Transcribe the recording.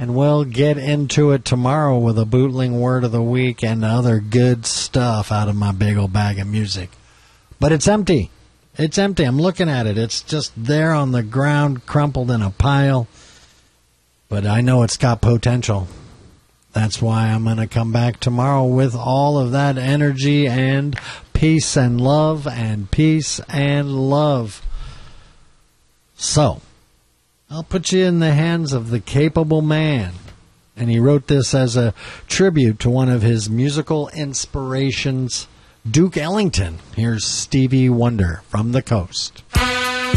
And we'll get into it tomorrow with a bootling word of the week and other good stuff out of my big old bag of music. But it's empty. It's empty. I'm looking at it. It's just there on the ground, crumpled in a pile. But I know it's got potential. That's why I'm going to come back tomorrow with all of that energy and peace and love and peace and love. So, I'll put you in the hands of the capable man. And he wrote this as a tribute to one of his musical inspirations, Duke Ellington. Here's Stevie Wonder from the Coast.